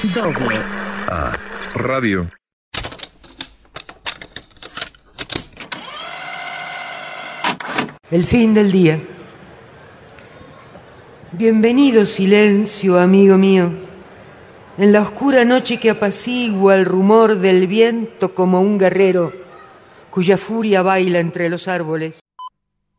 Doble A Radio. El fin del día. Bienvenido silencio, amigo mío, en la oscura noche que apacigua el rumor del viento como un guerrero cuya furia baila entre los árboles.